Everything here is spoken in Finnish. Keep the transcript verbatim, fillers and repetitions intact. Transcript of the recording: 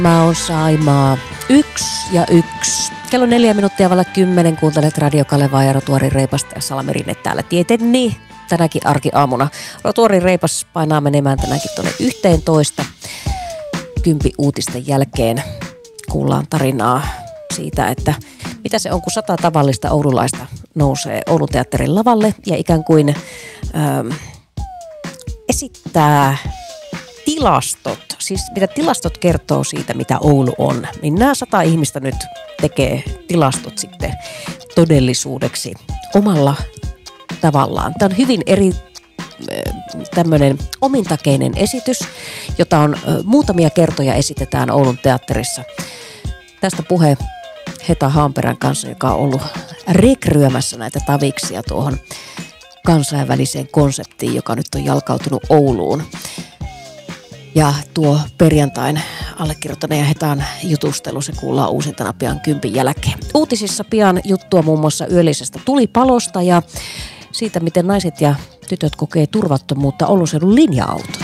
Mä oon Saimaa. Yksi ja yksi. Kello neljä minuuttia vailla kymmenen. Kuuntelet Radio Kalevaa ja Rotuari Reipasta ja Salame Rinne täällä tietenkin tänäkin arkiaamuna. Rotuari Reipas painaa menemään tänäänkin tuonne yhteentoista. Kympi uutisten jälkeen kuullaan tarinaa siitä, että mitä se on, kun sata tavallista oululaista nousee Oulun teatterin lavalle ja ikään kuin ähm, esittää tilastot, siis mitä tilastot kertoo siitä, mitä Oulu on, niin nämä sata ihmistä nyt tekee tilastot sitten todellisuudeksi omalla tavallaan. Tämä on hyvin eri tämmöinen omintakeinen esitys, jota on muutamia kertoja esitetään Oulun teatterissa. Tästä puhe Heta Haanperän kanssa, joka on ollut rekryämässä näitä taviksia tuohon kansainväliseen konseptiin, joka nyt on jalkautunut Ouluun. Ja tuo perjantain allekirjoittaneen Hetan jutustelu, se kuullaan uusintana pian kympin jälkeen. Uutisissa pian juttua muun muassa yöllisestä tulipalosta ja siitä, miten naiset ja tytöt kokee turvattomuutta Oulun seudun linja-autossa.